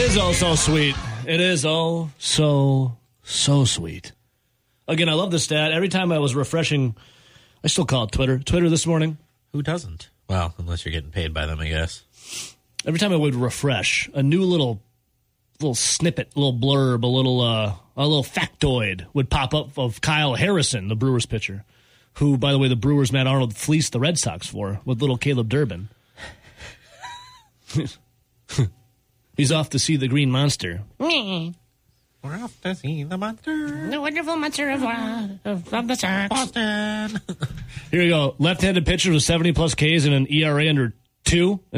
is oh so sweet. It is oh so sweet. Again, I love the stat. Every time I was refreshing, I still call it Twitter this morning. Who doesn't? Well, unless you're getting paid by them, I guess. Every time I would refresh, a new little snippet, little blurb, a little factoid would pop up of Kyle Harrison, the Brewers pitcher, who, by the way, the Brewers Matt Arnold fleeced the Red Sox for with little Caleb Durbin. He's off to see the Green Monster. We're off to see the monster. The wonderful monster of the Sox. Boston. Here you go. Left-handed pitcher with 70-plus Ks and an ERA under 2.